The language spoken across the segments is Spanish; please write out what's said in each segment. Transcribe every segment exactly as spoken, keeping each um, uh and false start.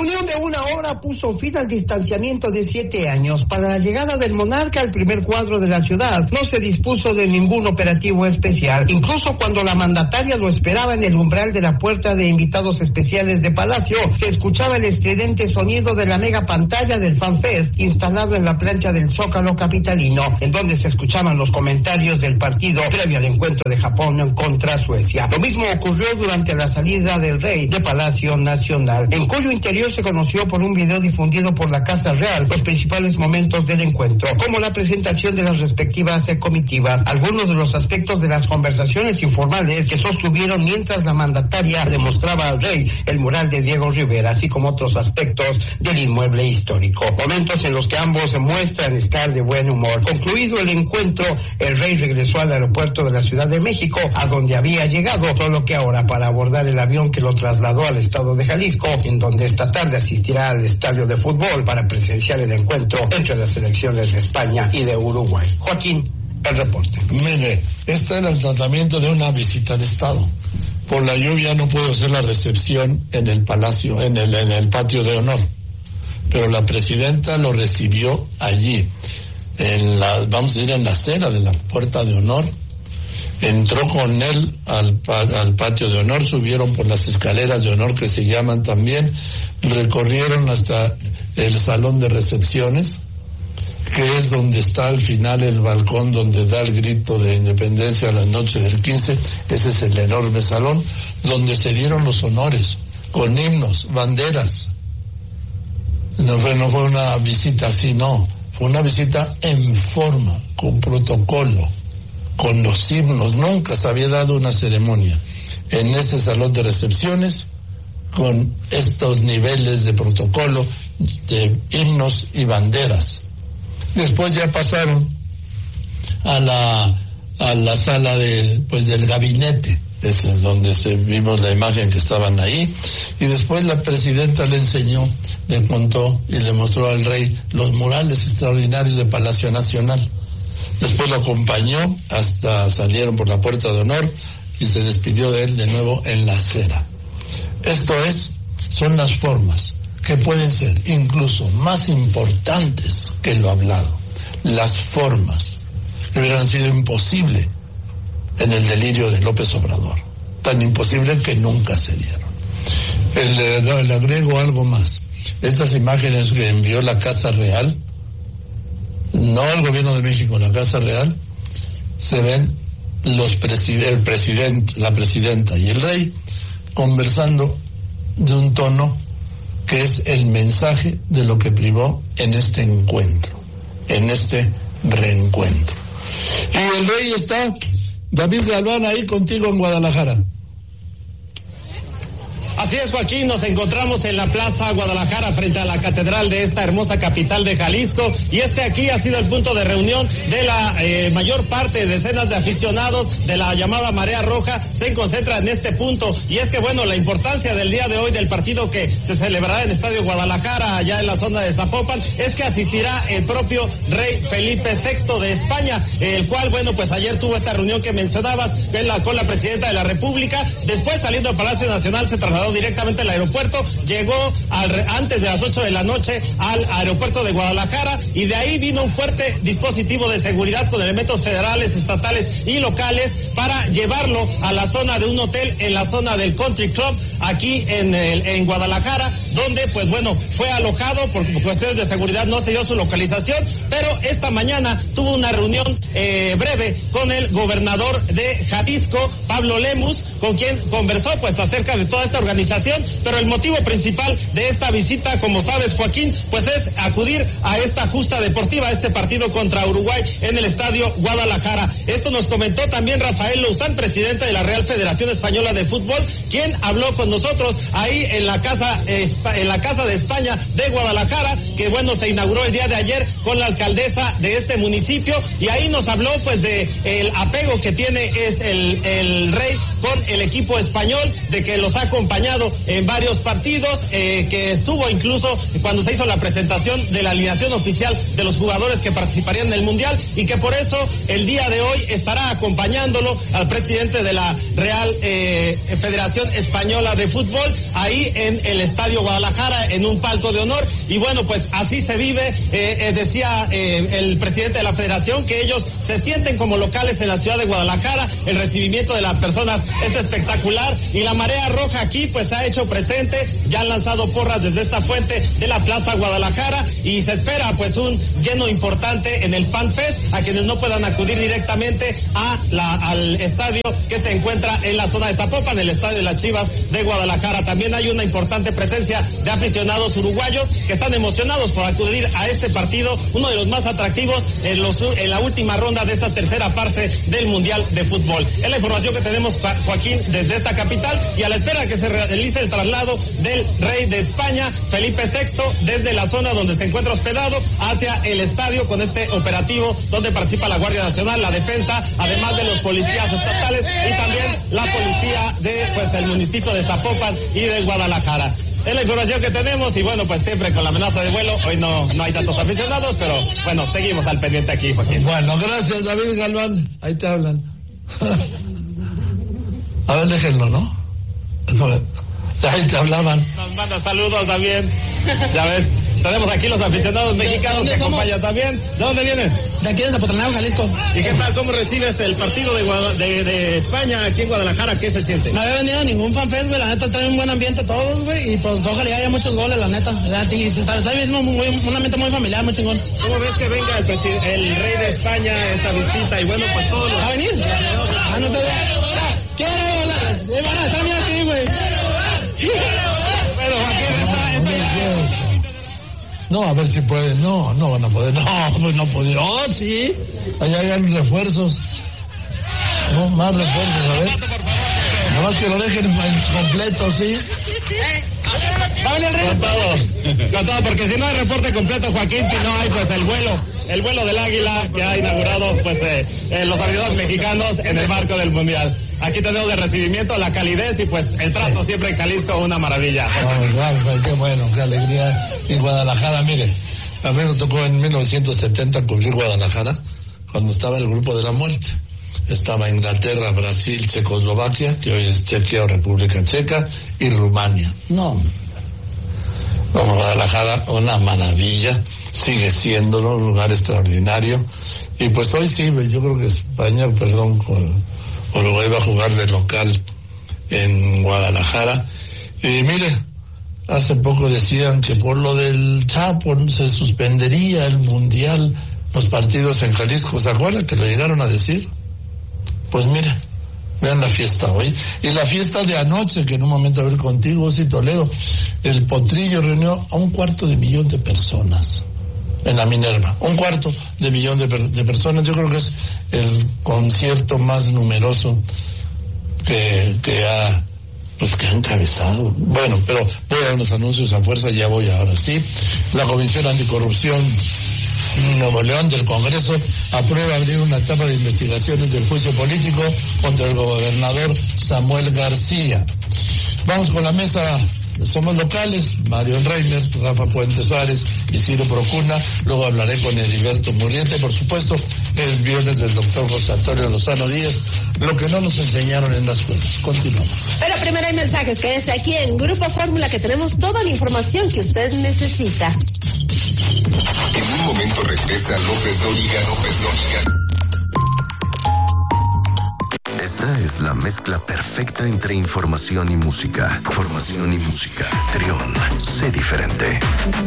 reunión de una hora puso fin al distanciamiento de siete años. Para la llegada del monarca al primer cuadro de la ciudad, no se dispuso de ningún operativo especial. Incluso cuando la mandataria lo esperaba en el umbral de la puerta de invitados especiales de Palacio, se escuchaba el estridente sonido de la mega pantalla del FanFest instalado en la plancha del Zócalo capitalino, en donde se escuchaban los comentarios del partido previo al encuentro de Japón contra Suecia. Lo mismo ocurrió durante la salida del rey de Palacio Nacional, en cuyo interior se conoció por un video difundido por la Casa Real los principales momentos del encuentro, como la presentación de las respectivas comitivas, algunos de los aspectos de las conversaciones informales que sostuvieron mientras la mandataria demostraba al rey el mural de Diego Rivera, así como otros aspectos del inmueble histórico. Momentos en los que ambos se muestran estar de buen humor. Concluido el encuentro, el rey regresó al aeropuerto de la Ciudad de México, a donde había llegado, solo que ahora para abordar el avión que lo trasladó al estado de Jalisco, en donde esta tarde asistirá al estadio de fútbol para presenciar el encuentro entre las selecciones de España y de Uruguay. Joaquín, el reporte. Mire, este era el tratamiento de una visita de Estado. Por la lluvia no pudo hacer la recepción en el palacio, en el, en el patio de honor, pero la presidenta lo recibió allí, en la, vamos a ir en la acera de la puerta de honor. Entró con él al, al patio de honor, subieron por las escaleras de honor que se llaman también, recorrieron hasta el salón de recepciones, que es donde está al final el balcón donde da el grito de independencia a la noche del quince, ese es el enorme salón, donde se dieron los honores, con himnos, banderas. No fue, no fue una visita así, no, fue una visita en forma, con protocolo, con los himnos. Nunca se había dado una ceremonia en ese salón de recepciones con estos niveles de protocolo, de himnos y banderas. Después ya pasaron a la a la sala de pues del gabinete, ese es donde se vimos la imagen que estaban ahí, y después la presidenta le enseñó, le contó y le mostró al rey los murales extraordinarios de Palacio Nacional. Después lo acompañó hasta salieron por la puerta de honor y se despidió de él de nuevo en la acera. Esto es, son las formas que pueden ser incluso más importantes que lo hablado. Las formas que hubieran sido imposible en el delirio de López Obrador, tan imposible que nunca se dieron. Le, le agrego algo más. Estas imágenes que envió la Casa Real, no el gobierno de México, la Casa Real, se ven los preside- el presidente, la presidenta y el rey conversando de un tono que es el mensaje de lo que privó en este encuentro, en este reencuentro. Y el rey está, David Galván, ahí contigo en Guadalajara. Así es, Joaquín, nos encontramos en la Plaza Guadalajara frente a la catedral de esta hermosa capital de Jalisco, y este aquí ha sido el punto de reunión de la eh, mayor parte, decenas de aficionados de la llamada Marea Roja se concentran en este punto, y es que bueno, la importancia del día de hoy del partido que se celebrará en Estadio Guadalajara, allá en la zona de Zapopan, es que asistirá el propio rey Felipe sexto de España, el cual bueno, pues ayer tuvo esta reunión que mencionabas con la, con la presidenta de la República. Después, saliendo del Palacio Nacional, se trasladó directamente al aeropuerto, llegó al, antes de las ocho de la noche al aeropuerto de Guadalajara, y de ahí vino un fuerte dispositivo de seguridad con elementos federales, estatales y locales para llevarlo a la zona de un hotel en la zona del Country Club aquí en, el, en Guadalajara, donde pues bueno, fue alojado. Por cuestiones de seguridad no se dio su localización, pero esta mañana tuvo una reunión eh, breve con el gobernador de Jalisco, Pablo Lemus, con quien conversó pues acerca de toda esta organización. Pero el motivo principal de esta visita, como sabes, Joaquín, pues es acudir a esta justa deportiva, a este partido contra Uruguay en el Estadio Guadalajara. Esto nos comentó también Rafael Louzán, presidente de la Real Federación Española de Fútbol, quien habló con nosotros ahí en la casa eh, en la Casa de España de Guadalajara, que bueno, se inauguró el día de ayer con la alcaldesa de este municipio, y ahí nos habló pues de el apego que tiene es el, el rey con el equipo español, de que los ha acompañado en varios partidos, eh, que estuvo incluso cuando se hizo la presentación de la alineación oficial de los jugadores que participarían en el Mundial, y que por eso el día de hoy estará acompañándolo al presidente de la Real eh, Federación Española de Fútbol ahí en el Estadio Guadalajara. Guadalajara en un palco de honor. Y bueno, pues así se vive. Eh, eh, decía eh, el presidente de la federación que ellos se sienten como locales en la ciudad de Guadalajara. El recibimiento de las personas es espectacular y la marea roja aquí pues se ha hecho presente. Ya han lanzado porras desde esta fuente de la Plaza Guadalajara y se espera pues un lleno importante en el Fan Fest a quienes no puedan acudir directamente a la, al estadio que se encuentra en la zona de Zapopan, el estadio de las Chivas de Guadalajara. También hay una importante presencia de aficionados uruguayos que están emocionados por acudir a este partido, uno de los más atractivos en, los, en la última ronda de esta tercera parte del Mundial de Fútbol. Es la información que tenemos, Joaquín, desde esta capital y a la espera que se realice el traslado del rey de España, Felipe sexto, desde la zona donde se encuentra hospedado hacia el estadio con este operativo donde participa la Guardia Nacional, la defensa, además de los policías estatales y también la policía de pues el municipio de Zapopan y de Guadalajara. Es la información que tenemos y bueno, pues siempre con la amenaza de vuelo. Hoy no, no hay tantos aficionados, pero bueno, seguimos al pendiente aquí, Joaquín. Bueno, gracias, David Galván. Ahí te hablan. A ver, déjenlo, ¿no? Ahí te hablaban. Nos mandan saludos también. Ya ves, tenemos aquí los aficionados mexicanos que acompañan también. ¿De dónde vienes? De aquí de Zapotlán, Jalisco. ¿Y qué tal? ¿Cómo recibes el partido de, Guada- de, de España aquí en Guadalajara? ¿Qué se siente? No había venido a ningún fanfest, güey. La neta trae un buen ambiente todos, güey. Y pues ojalá haya muchos goles, la neta. La, y está, está viendo muy, un ambiente muy familiar, muy chingón. ¿Cómo ves que venga el, presi- el rey de España a esta visita? Y bueno, pues todos los... ¿Va a venir? Ah, no te voy a... ¿Quiere hablar? Eh, van a estar bien aquí, güey. Bueno, Joaquín, esta... esta ya... No, a ver si pueden. No, no van a poder. No, pues no pueden. Oh, sí. Allá hay refuerzos. No, más refuerzos, a ver. Nada más que lo dejen completo, ¿sí? Va a venir el rey. Con todo, con todo, porque si no hay reporte completo, Joaquín, si no hay pues el vuelo, el vuelo del Águila que ha inaugurado pues eh, eh, los aviadores mexicanos en el marco del Mundial. Aquí tenemos de recibimiento la calidez y pues el trato siempre en Jalisco, una maravilla. Oh, wow, qué bueno, qué alegría. En Guadalajara, mire, a mí me tocó en mil novecientos setenta cubrir Guadalajara cuando estaba el Grupo de la Muerte. Estaba Inglaterra, Brasil, Checoslovaquia, que hoy es Chequia o República Checa, y Rumania. No. Como Guadalajara, una maravilla, sigue siéndolo, un lugar extraordinario. Y pues hoy sí, yo creo que España, perdón, con Uruguay va a jugar de local en Guadalajara. Y mire, hace poco decían que por lo del Chapo se suspendería el Mundial, los partidos en Jalisco. ¿Se acuerdan que lo llegaron a decir? Pues mire, vean la fiesta hoy. Y la fiesta de anoche, que en un momento a ver contigo, sí, Toledo, el Potrillo reunió a un cuarto de millón de personas en la Minerva. Un cuarto de millón de, per- de personas. Yo creo que es el concierto más numeroso que, que ha pues que ha encabezado. Bueno, pero voy a los anuncios a fuerza, ya voy ahora sí. La Comisión Anticorrupción Nuevo León del Congreso aprueba abrir una etapa de investigaciones del juicio político contra el gobernador Samuel García. Vamos con la mesa. Somos locales, Mario Reimer, Rafa Puente Suárez y Ciro Procuna. Luego hablaré con Heriberto Murriente, por supuesto, el viernes del doctor José Antonio Lozano Díaz, lo que no nos enseñaron en las escuelas. Continuamos. Pero primero hay mensajes, quédese aquí en Grupo Fórmula, que tenemos toda la información que usted necesita. En un momento regresa López Dóriga, López Dóriga. Esta es la mezcla perfecta entre información y música. Información y música. Trión, sé diferente.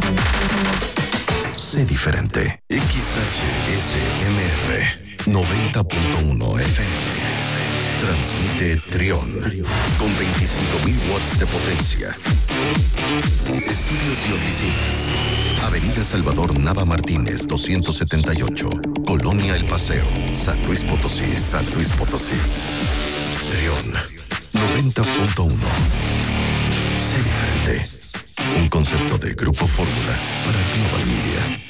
Sé diferente. X H S M R noventa punto uno F M. Transmite Trión con veinticinco mil watts de potencia. Estudios y oficinas. Avenida Salvador Nava Martínez, doscientos setenta y ocho. Colonia El Paseo, San Luis Potosí, San Luis Potosí. Trión noventa punto uno. Sé diferente. Un concepto de Grupo Fórmula para Global Media.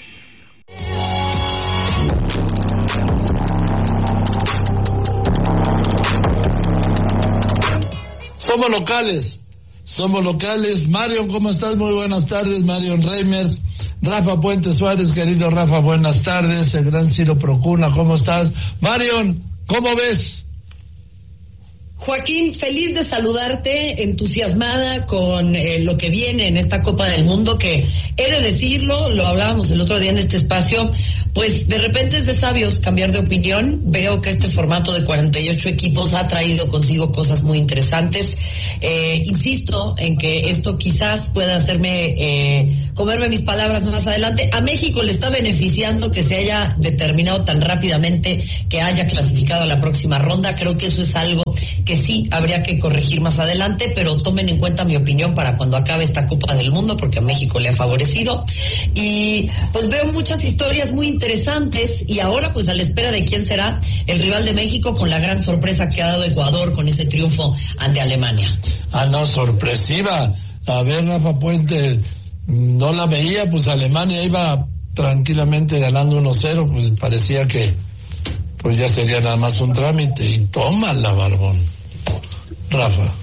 Somos locales, somos locales. Marion, ¿cómo estás? Muy buenas tardes, Marion Reimers. Rafa Puente Suárez, querido Rafa, buenas tardes. El gran Ciro Procuna, ¿cómo estás? Marion, ¿cómo ves? Joaquín, feliz de saludarte, entusiasmada con eh, lo que viene en esta Copa del Mundo, que he de decirlo, lo hablábamos el otro día en este espacio, pues de repente es de sabios cambiar de opinión. Veo que este formato de cuarenta y ocho equipos ha traído consigo cosas muy interesantes. Eh, insisto en que esto quizás pueda hacerme eh, comerme mis palabras más adelante. A México le está beneficiando que se haya determinado tan rápidamente que haya clasificado a la próxima ronda. Creo que eso es algo que sí habría que corregir más adelante, pero tomen en cuenta mi opinión para cuando acabe esta Copa del Mundo, porque a México le ha favorecido. Y pues veo muchas historias muy interesantes, y ahora pues a la espera de quién será el rival de México, con la gran sorpresa que ha dado Ecuador con ese triunfo ante Alemania. Ah, no, sorpresiva. A ver, Rafa Puente, no la veía, pues Alemania iba tranquilamente ganando uno cero, pues parecía que pues ya sería nada más un trámite, y tómala, Barbón. Rafa.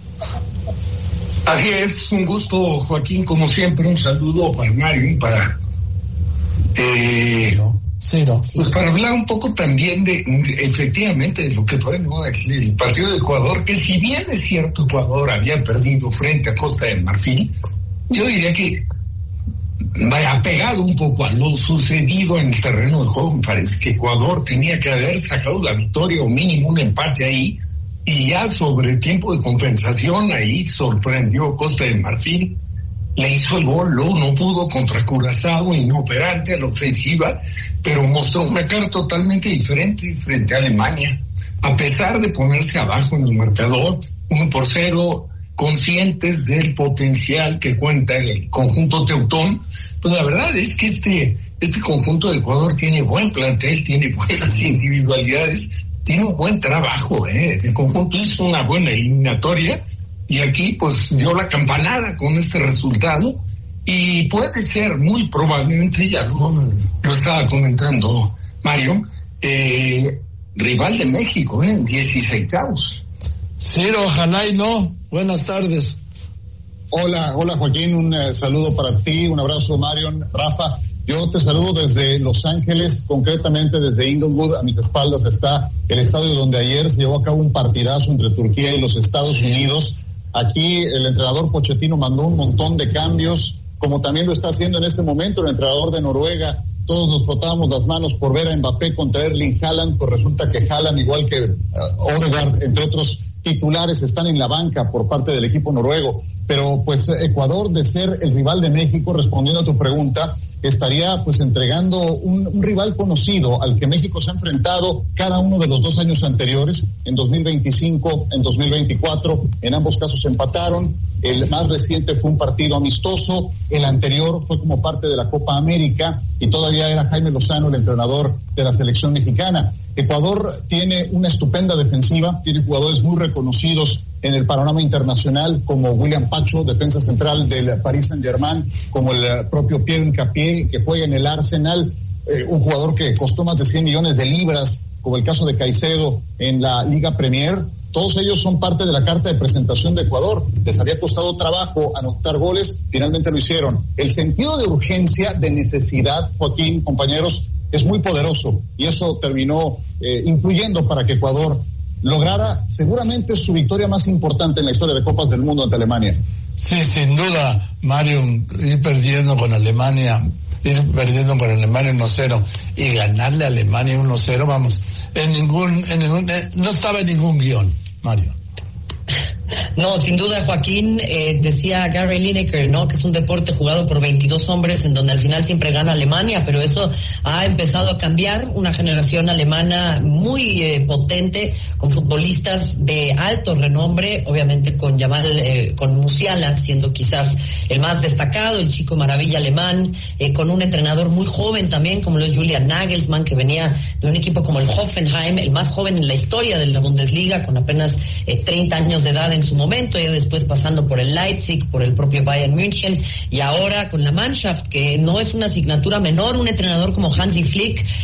Así es, un gusto, Joaquín, como siempre, un saludo para Mario, para eh, sí, no. pues para hablar un poco también de, de efectivamente de lo que fue, ¿no?, el partido de Ecuador, que si bien es cierto Ecuador había perdido frente a Costa de Marfil, yo diría que vaya pegado un poco a lo sucedido en el terreno de juego. Me parece que Ecuador tenía que haber sacado la victoria o mínimo un empate ahí, y ya sobre tiempo de compensación ahí sorprendió Costa de Marfil, le hizo el gol, luego no pudo contra Curazao, inoperante a la ofensiva, pero mostró una cara totalmente diferente frente a Alemania, a pesar de ponerse abajo en el marcador, uno por cero, conscientes del potencial que cuenta el conjunto teutón. Pues la verdad es que este, este conjunto de Ecuador tiene buen plantel, tiene buenas individualidades, tiene un buen trabajo, ¿eh? El conjunto hizo una buena eliminatoria, y aquí pues dio la campanada con este resultado, y puede ser muy probablemente, ya lo, lo estaba comentando Mario, eh, rival de México, ¿eh? dieciseisavos. Ciro, ojalá y no. Buenas tardes. Hola, hola Joaquín, un eh, saludo para ti, un abrazo Marion, Rafa. Yo te saludo desde Los Ángeles, concretamente desde Inglewood. A mis espaldas está el estadio donde ayer se llevó a cabo un partidazo entre Turquía y los Estados Unidos. Aquí el entrenador Pochettino mandó un montón de cambios, como también lo está haciendo en este momento el entrenador de Noruega. Todos nos frotábamos las manos por ver a Mbappé contra Erling Haaland, pues resulta que Haaland, igual que uh, Odegaard, entre otros titulares, están en la banca por parte del equipo noruego. Pero pues Ecuador, de ser el rival de México, respondiendo a tu pregunta, estaría pues entregando un, un rival conocido al que México se ha enfrentado cada uno de los dos años anteriores, en dos mil veinticinco, en dos mil veinticuatro, en ambos casos empataron. El más reciente fue un partido amistoso, el anterior fue como parte de la Copa América, y todavía era Jaime Lozano el entrenador de la selección mexicana. Ecuador tiene una estupenda defensiva, tiene jugadores muy reconocidos en el panorama internacional, como William Pacho, defensa central del Paris Saint-Germain, como el propio Pierre Nkapié, que juega en el Arsenal, eh, un jugador que costó más de cien millones de libras, como el caso de Caicedo en la Liga Premier. Todos ellos son parte de la carta de presentación de Ecuador. Les había costado trabajo anotar goles, finalmente lo hicieron. El sentido de urgencia, de necesidad, Joaquín, compañeros, es muy poderoso, y eso terminó eh, influyendo para que Ecuador lograra seguramente su victoria más importante en la historia de Copas del Mundo ante Alemania. Sí, sin duda, Mario, ir perdiendo con Alemania, ir perdiendo con Alemania uno cero y ganarle a Alemania uno cero, vamos, en ningún, en ningún eh, no estaba en ningún guión, Mario. No, sin duda, Joaquín, eh, decía Gary Lineker, ¿no?, que es un deporte jugado por veintidós hombres, en donde al final siempre gana Alemania, pero eso ha empezado a cambiar. Una generación alemana muy eh, potente, con futbolistas de alto renombre, obviamente con Yamal, eh, con Musiala siendo quizás el más destacado, el chico maravilla alemán, eh, con un entrenador muy joven también, como lo es Julian Nagelsmann, que venía de un equipo como el Hoffenheim, el más joven en la historia de la Bundesliga, con apenas eh, treinta años de edad en su momento, y después pasando por el Leipzig, por el propio Bayern München, y ahora con la Mannschaft, que no es una asignatura menor. Un entrenador como Hansi Flick,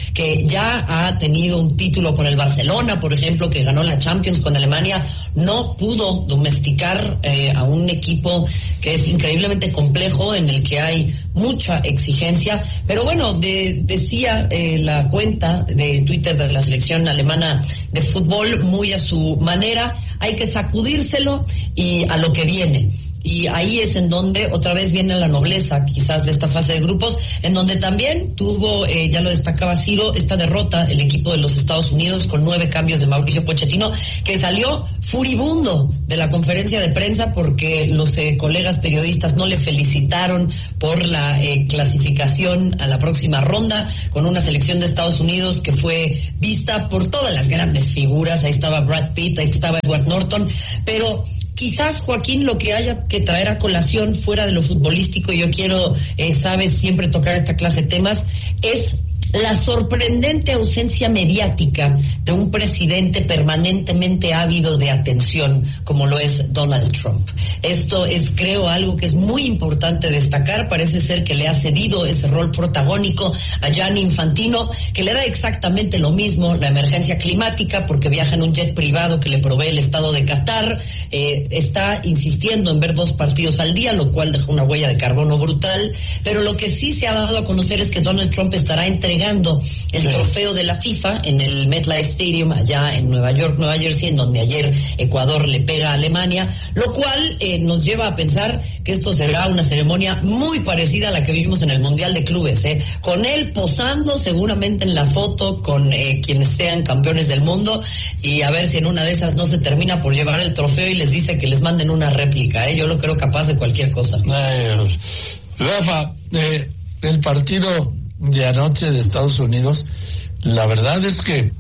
que ya ha tenido un título con el Barcelona, por ejemplo, que ganó la Champions con Alemania, no pudo domesticar eh, a un equipo que es increíblemente complejo, en el que hay mucha exigencia. Pero bueno, de, decía eh, la cuenta de Twitter de la selección alemana de fútbol, muy a su manera, hay que sacudírselo y a lo que viene. Y ahí es en donde otra vez viene la nobleza, quizás, de esta fase de grupos, en donde también tuvo, eh, ya lo destacaba Ciro, esta derrota el equipo de los Estados Unidos con nueve cambios de Mauricio Pochettino, que salió furibundo de la conferencia de prensa porque los eh, colegas periodistas no le felicitaron por la eh, clasificación a la próxima ronda, con una selección de Estados Unidos que fue vista por todas las grandes figuras. Ahí estaba Brad Pitt, ahí estaba Edward Norton, pero quizás, Joaquín, lo que haya que traer a colación fuera de lo futbolístico, yo quiero, eh, sabes, siempre tocar esta clase de temas, es la sorprendente ausencia mediática de un presidente permanentemente ávido de atención como lo es Donald Trump. Esto es, creo, algo que es muy importante destacar. Parece ser que le ha cedido ese rol protagónico a Gianni Infantino, que le da exactamente lo mismo, la emergencia climática, porque viaja en un jet privado que le provee el Estado de Qatar, eh, está insistiendo en ver dos partidos al día, lo cual deja una huella de carbono brutal. Pero lo que sí se ha dado a conocer es que Donald Trump estará entregando el trofeo de la FIFA en el MetLife Stadium allá en Nueva York, Nueva Jersey, en donde ayer Ecuador le pega a Alemania, lo cual eh, nos lleva a pensar que esto será una ceremonia muy parecida a la que vimos en el Mundial de Clubes, eh, con él posando seguramente en la foto con eh, quienes sean campeones del mundo, y a ver si en una de esas no se termina por llevar el trofeo y les dice que les manden una réplica. eh, yo lo creo capaz de cualquier cosa. Eh, Rafa, eh, el partido de anoche de Estados Unidos, la verdad es que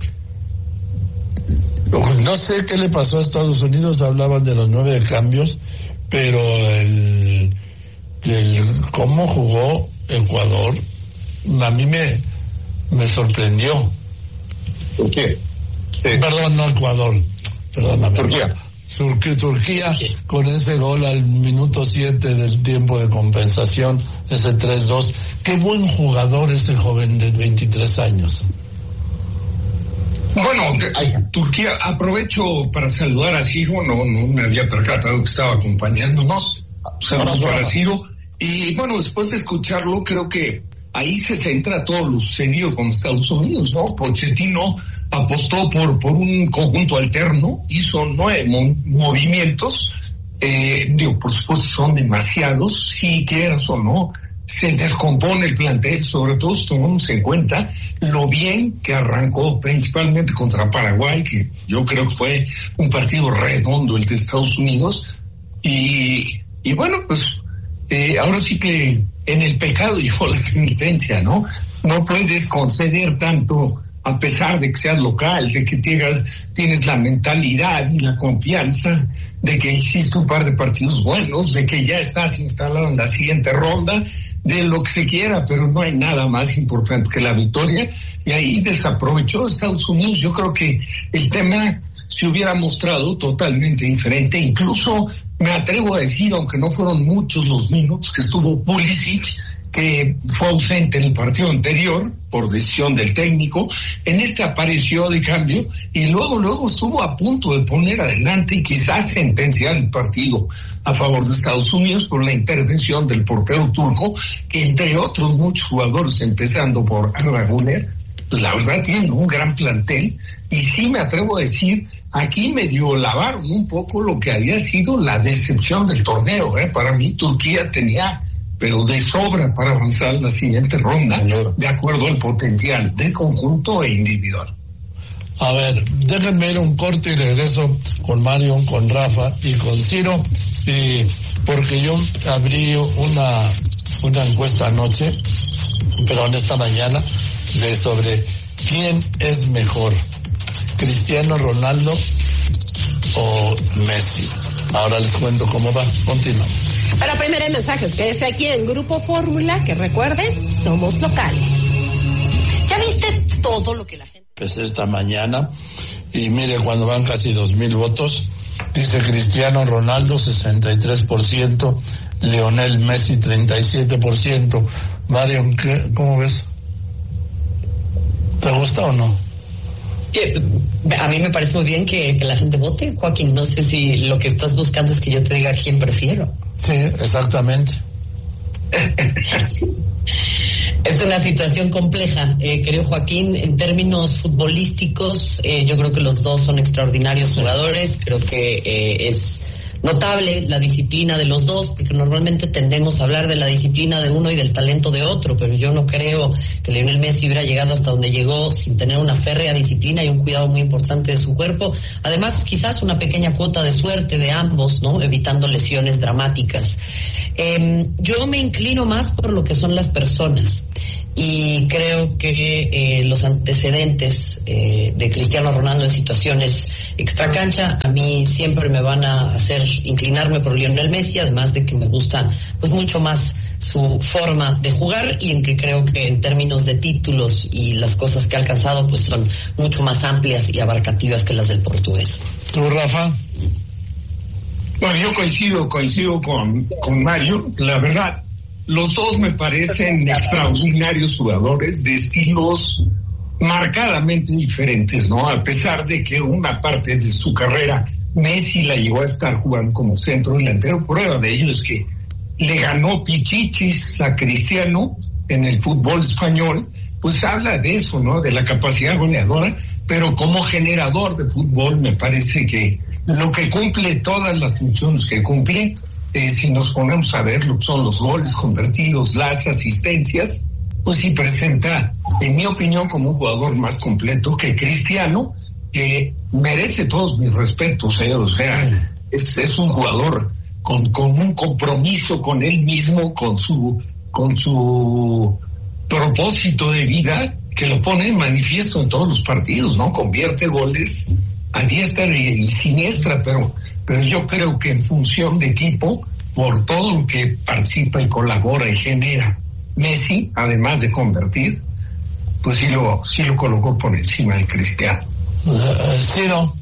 no sé qué le pasó a Estados Unidos. Hablaban de los nueve cambios, pero el, el cómo jugó Ecuador a mí me me sorprendió. ¿Por qué? Sí. Perdón, no Ecuador, perdóname. Turquía. Turquía, Turquía sí. Con ese gol al minuto siete del tiempo de compensación, ese tres dos. Qué buen jugador ese joven de veintitrés años. Bueno, ay, Turquía, aprovecho para saludar a Ciro, no, no me había percatado que estaba acompañándonos. Saludos para Ciro. Y bueno, después de escucharlo, creo que ahí se centra todo lo sucedido con Estados Unidos, ¿no? Pochettino apostó por, por un conjunto alterno, hizo nueve mo- movimientos, eh, digo, por supuesto son demasiados, si quieras o no, se descompone el plantel, sobre todo si tomamos en cuenta lo bien que arrancó principalmente contra Paraguay, que yo creo que fue un partido redondo el de Estados Unidos, y, y bueno, pues eh, ahora sí que en el pecado llegó la penitencia, ¿no? No puedes conceder tanto a pesar de que seas local, de que tienes, tienes la mentalidad y la confianza de que hiciste un par de partidos buenos, de que ya estás instalado en la siguiente ronda, de lo que se quiera, pero no hay nada más importante que la victoria, y ahí desaprovechó Estados Unidos. Yo creo que el tema se hubiera mostrado totalmente diferente. Incluso me atrevo a decir, aunque no fueron muchos los minutos que estuvo Pulisic, que fue ausente en el partido anterior por decisión del técnico, en este apareció de cambio y luego luego estuvo a punto de poner adelante y quizás sentenciar el partido a favor de Estados Unidos por la intervención del portero turco, que entre otros muchos jugadores, empezando por Arda Güler, pues la verdad tienen un gran plantel, y sí me atrevo a decir, aquí medio lavaron un poco lo que había sido la decepción del torneo, ¿eh? Para mí Turquía tenía pero de sobra para avanzar la siguiente ronda, de acuerdo al potencial de conjunto e individual. A ver, déjenme ir un corte y regreso con Mario, con Rafa y con Ciro, y porque yo abrí una, una encuesta anoche, perdón, esta mañana, de sobre quién es mejor, Cristiano Ronaldo o Messi. Ahora les cuento cómo va. Continuamos. Para primera mensajes, quédese aquí en Grupo Fórmula, que recuerden, somos locales. ¿Ya viste todo lo que la gente... Pues esta mañana, y mire, cuando van casi dos mil votos, dice Cristiano Ronaldo sesenta y tres por ciento, Lionel Messi treinta y siete por ciento. Mario, ¿qué, ¿cómo ves? ¿Te gusta o no? A mí me parece muy bien que, que la gente vote, Joaquín. No sé si lo que estás buscando es que yo te diga a quién prefiero. Sí, exactamente. Sí. Es una situación compleja, eh, querido Joaquín. En términos futbolísticos, eh, yo creo que los dos son extraordinarios jugadores. Creo que eh, es notable la disciplina de los dos, porque normalmente tendemos a hablar de la disciplina de uno y del talento de otro, pero yo no creo que Lionel Messi hubiera llegado hasta donde llegó sin tener una férrea disciplina y un cuidado muy importante de su cuerpo. Además, quizás una pequeña cuota de suerte de ambos, ¿no? Evitando lesiones dramáticas. Eh, yo me inclino más por lo que son las personas. Y creo que eh, los antecedentes eh, de Cristiano Ronaldo en situaciones extracancha a mí siempre me van a hacer inclinarme por Lionel Messi, además de que me gusta pues mucho más su forma de jugar, y en que creo que en términos de títulos y las cosas que ha alcanzado pues son mucho más amplias y abarcativas que las del portugués. ¿Tú, Rafa? Bueno, yo coincido, coincido con, con Mario, la verdad. Los dos me parecen extraordinarios jugadores de estilos marcadamente diferentes, ¿no? A pesar de que una parte de su carrera Messi la llevó a estar jugando como centro delantero. Prueba de ello es que le ganó Pichichis a Cristiano en el fútbol español. Pues habla de eso, ¿no? De la capacidad goleadora, pero como generador de fútbol me parece que lo que cumple todas las funciones que cumple, Eh, si nos ponemos a ver lo que son los goles convertidos, las asistencias, pues sí presenta, en mi opinión, como un jugador más completo que Cristiano, que merece todos mis respetos, ¿eh? O sea, es, es un jugador con, con un compromiso con él mismo, con su, con su propósito de vida, que lo pone en manifiesto en todos los partidos, ¿no? Convierte goles a diestra y, y siniestra, pero pero yo creo que en función de equipo, por todo lo que participa y colabora y genera Messi, además de convertir, pues sí lo, sí lo colocó por encima de Cristiano. Uh, sí, no.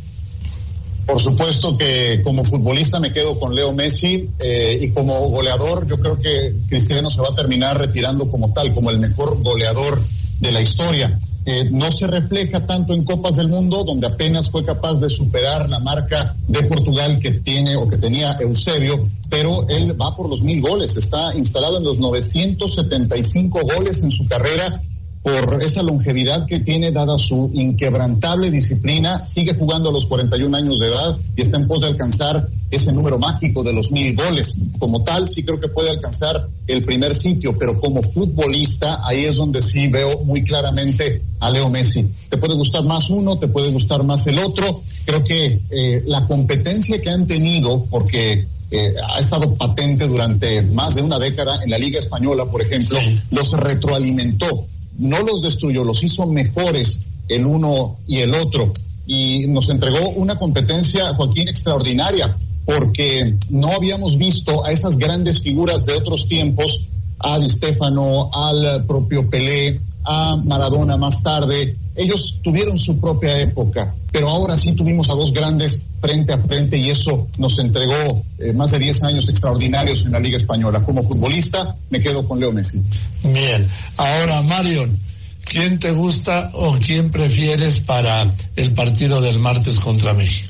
Por supuesto que como futbolista me quedo con Leo Messi, eh, y como goleador yo creo que Cristiano se va a terminar retirando como tal, como el mejor goleador de la historia. Eh, no se refleja tanto en Copas del Mundo, donde apenas fue capaz de superar la marca de Portugal que tiene o que tenía Eusebio, pero él va por los mil goles, está instalado en los novecientos setenta y cinco goles en su carrera, por esa longevidad que tiene, dada su inquebrantable disciplina. Sigue jugando a los cuarenta y un años de edad y está en pos de alcanzar ese número mágico de los mil goles. Como tal, sí creo que puede alcanzar el primer sitio, pero como futbolista, ahí es donde sí veo muy claramente a Leo Messi. Te puede gustar más uno, te puede gustar más el otro. Creo que eh, la competencia que han tenido, porque eh, ha estado patente durante más de una década en la Liga Española, por ejemplo, sí, los retroalimentó. No los destruyó, los hizo mejores el uno y el otro, y nos entregó una competencia, Joaquín, extraordinaria, porque no habíamos visto a esas grandes figuras de otros tiempos, a Di Stéfano, al propio Pelé, a Maradona más tarde. Ellos tuvieron su propia época, pero ahora sí tuvimos a dos grandes frente a frente, y eso nos entregó eh, más de diez años extraordinarios en la Liga Española. Como futbolista me quedo con Leo Messi. Bien, ahora Marion, ¿quién te gusta o quién prefieres para el partido del martes contra México?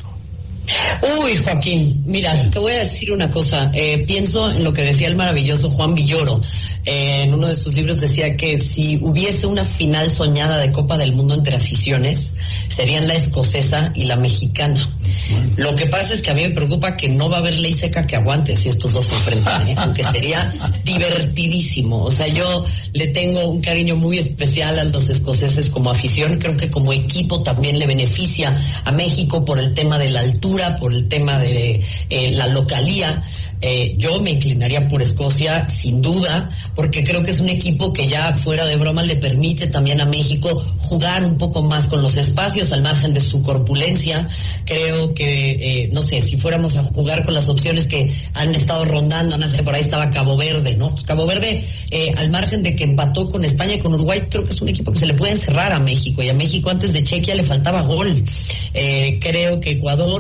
Uy, Joaquín, mira, te voy a decir una cosa. Eh, pienso en lo que decía el maravilloso Juan Villoro. Eh, en uno de sus libros decía que si hubiese una final soñada de Copa del Mundo entre aficiones, serían la escocesa y la mexicana. Lo que pasa es que a mí me preocupa que no va a haber ley seca que aguante si estos dos se enfrentan, ¿eh? Aunque sería divertidísimo. O sea, yo le tengo un cariño muy especial a los escoceses como afición. Creo que como equipo también le beneficia a México por el tema de la altura, por el tema de eh, la localía. Eh, yo me inclinaría por Escocia, sin duda, porque creo que es un equipo que ya fuera de broma le permite también a México jugar un poco más con los espacios al margen de su corpulencia. Creo que, eh, no sé, si fuéramos a jugar con las opciones que han estado rondando, no sé, por ahí estaba Cabo Verde, ¿no? Pues Cabo Verde, eh, al margen de que empató con España y con Uruguay, creo que es un equipo que se le puede encerrar a México, y a México antes de Chequia le faltaba gol. Eh, creo que Ecuador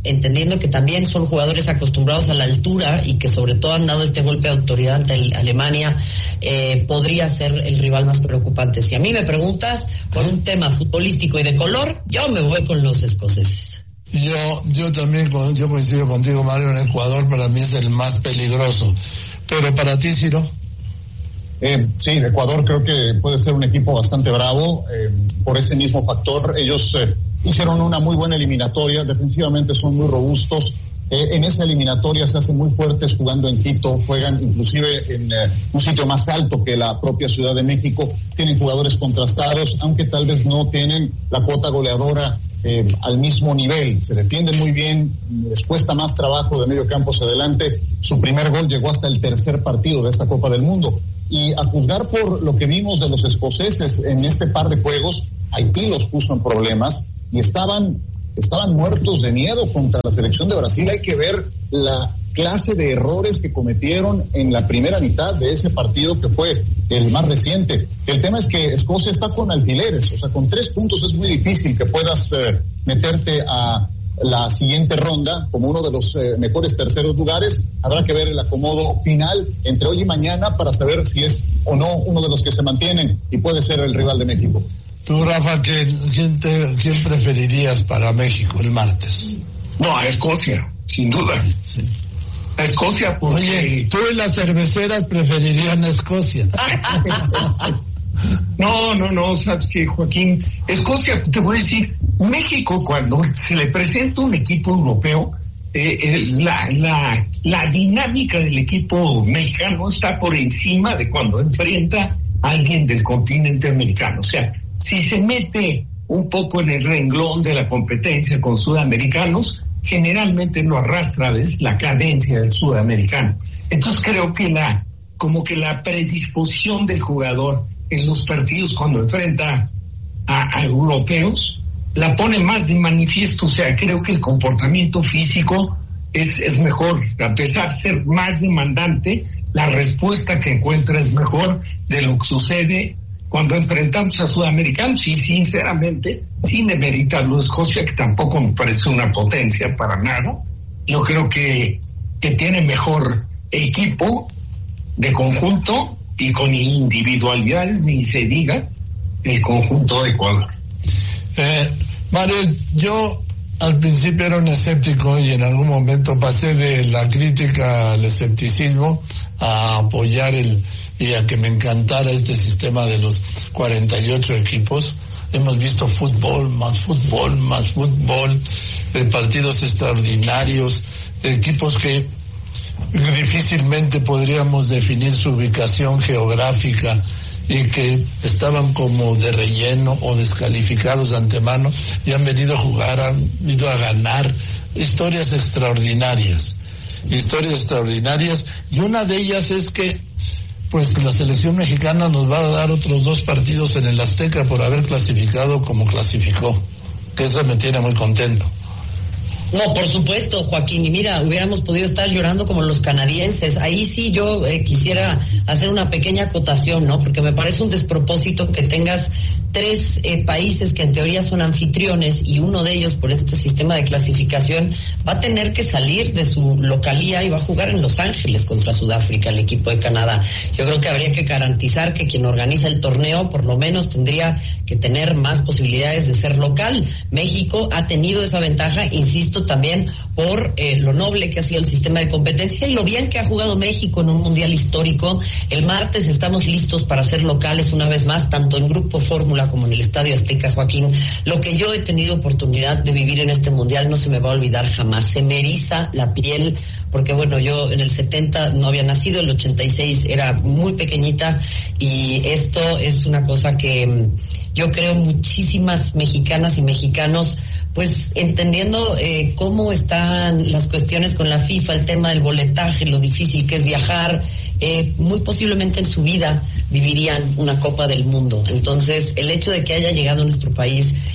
entendiendo que también son jugadores acostumbrados a la altura y que sobre todo han dado este golpe de autoridad ante el, Alemania, eh, podría ser el rival más preocupante. Si a mí me preguntas por un tema futbolístico y de color, yo me voy con los escoceses. Yo, yo también, yo coincido contigo, Mario, en Ecuador para mí es el más peligroso. Pero para ti, Ciro. Eh, sí, Ecuador creo que puede ser un equipo bastante bravo, eh, por ese mismo factor. Ellos eh, hicieron una muy buena eliminatoria, defensivamente son muy robustos. Eh, en esa eliminatoria se hacen muy fuertes jugando en Quito, juegan inclusive en eh, un sitio más alto que la propia Ciudad de México, tienen jugadores contrastados, aunque tal vez no tienen la cuota goleadora eh, al mismo nivel, se defienden muy bien, les cuesta más trabajo de medio campo hacia adelante. Su primer gol llegó hasta el tercer partido de esta Copa del Mundo, y a juzgar por lo que vimos de los escoceses en este par de juegos, Haití los puso en problemas y estaban estaban muertos de miedo contra la selección de Brasil. Hay que ver la clase de errores que cometieron en la primera mitad de ese partido que fue el más reciente. El tema es que Escocia está con alfileres, o sea, con tres puntos es muy difícil que puedas eh, meterte a la siguiente ronda como uno de los eh, mejores terceros lugares. Habrá que ver el acomodo final entre hoy y mañana para saber si es o no uno de los que se mantienen y puede ser el rival de México. Tú, Rafa, ¿quién, te, ¿quién preferirías para México el martes? No, a Escocia, sin duda. Sí. A Escocia porque... Oye, tú y las cerveceras preferirían a Escocia. No, no, no, sabes que, Joaquín, Escocia, te voy a decir, México cuando se le presenta un equipo europeo, eh, eh, la, la, la dinámica del equipo mexicano está por encima de cuando enfrenta a alguien del continente americano. O sea, si se mete un poco en el renglón de la competencia con sudamericanos, generalmente lo arrastra, ¿ves?, la cadencia del sudamericano. Entonces creo que la, como que la predisposición del jugador en los partidos cuando enfrenta a, a europeos la pone más de manifiesto. O sea, creo que el comportamiento físico es, es mejor, a pesar de ser más demandante, la respuesta que encuentra es mejor de lo que sucede cuando enfrentamos a sudamericanos. Y sinceramente, sin demeritarlo, Escocia, que tampoco me parece una potencia para nada, yo creo que, que tiene mejor equipo de conjunto y con individualidades, ni se diga el conjunto de Ecuador. Eh, Mario, yo al principio era un escéptico y en algún momento pasé de la crítica al escepticismo a apoyar el y a que me encantara este sistema de los cuarenta y ocho equipos. Hemos visto fútbol, más fútbol, más fútbol, eh, partidos extraordinarios, equipos que difícilmente podríamos definir su ubicación geográfica y que estaban como de relleno o descalificados de antemano y han venido a jugar, han ido a ganar. Historias extraordinarias, historias extraordinarias, y una de ellas es que pues la selección mexicana nos va a dar otros dos partidos en el Azteca por haber clasificado como clasificó, que eso me tiene muy contento. No, por supuesto, Joaquín, y mira, hubiéramos podido estar llorando como los canadienses. Ahí sí yo eh, quisiera hacer una pequeña acotación, ¿no? Porque me parece un despropósito que tengas tres eh, países que en teoría son anfitriones y uno de ellos, por este sistema de clasificación, va a tener que salir de su localía y va a jugar en Los Ángeles contra Sudáfrica, el equipo de Canadá. Yo creo que habría que garantizar que quien organiza el torneo por lo menos tendría que tener más posibilidades de ser local. México ha tenido esa ventaja, insisto, también por eh, lo noble que ha sido el sistema de competencia y lo bien que ha jugado México en un mundial histórico. El martes estamos listos para ser locales una vez más, tanto en Grupo Fórmula como en el Estadio Azteca, Joaquín. Lo que yo he tenido oportunidad de vivir en este mundial no se me va a olvidar jamás. Se me eriza la piel, porque bueno, yo en el setenta no había nacido, el ochenta y seis era muy pequeñita, y esto es una cosa que yo creo muchísimas mexicanas y mexicanos, pues entendiendo eh, cómo están las cuestiones con la FIFA, el tema del boletaje, lo difícil que es viajar, eh, muy posiblemente en su vida vivirían una Copa del Mundo. Entonces, el hecho de que haya llegado a nuestro país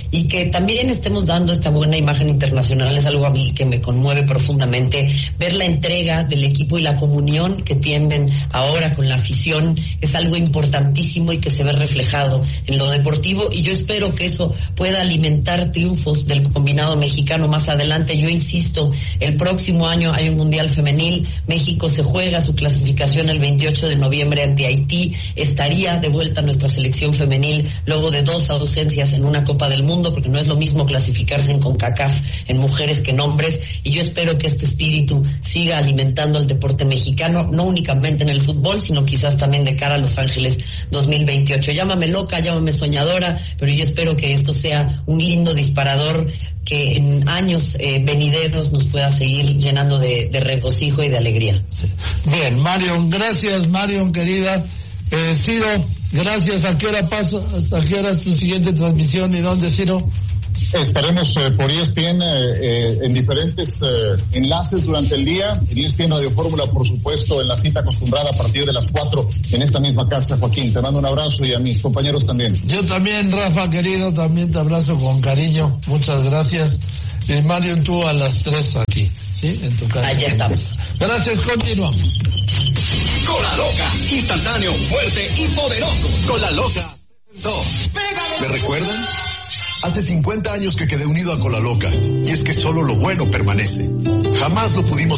y que también estemos dando esta buena imagen internacional. Es algo a mí que me conmueve profundamente. Ver la entrega del equipo y la comunión que tienen ahora con la afición es algo importantísimo y que se ve reflejado en lo deportivo, y yo espero que eso pueda alimentar triunfos del combinado mexicano más adelante. Yo insisto, el próximo año hay un Mundial Femenil, México se juega su clasificación el veintiocho de noviembre ante Haití, estaría de vuelta nuestra selección femenil luego de dos ausencias en una Copa del Mundo, porque no es lo mismo clasificarse en CONCACAF en mujeres que en hombres, y yo espero que este espíritu siga alimentando el deporte mexicano, no únicamente en el fútbol, sino quizás también de cara a Los Ángeles dos mil veintiocho. Llámame loca, llámame soñadora, pero yo espero que esto sea un lindo disparador que en años eh, venideros nos pueda seguir llenando de, de regocijo y de alegría. Sí. Bien, Marion, gracias, Marion, querida. Eh, Ciro, gracias. ¿A qué hora pasa? ¿A qué hora es tu siguiente transmisión y dónde, Ciro? Estaremos eh, por E S P N eh, eh, en diferentes eh, enlaces durante el día. En E S P N Radio Fórmula, por supuesto, en la cita acostumbrada a partir de las cuatro en esta misma casa. Joaquín, te mando un abrazo, y a mis compañeros también. Yo también, Rafa, querido, también te abrazo con cariño. Muchas gracias. Y Mario, tú a las tres aquí, ¿sí? En tu casa. Allá estamos. Gracias, continuamos. Cola Loca, instantáneo, fuerte y poderoso. Cola Loca. ¿Me recuerdan? Hace cincuenta años que quedé unido a Cola Loca, y es que solo lo bueno permanece. Jamás lo pudimos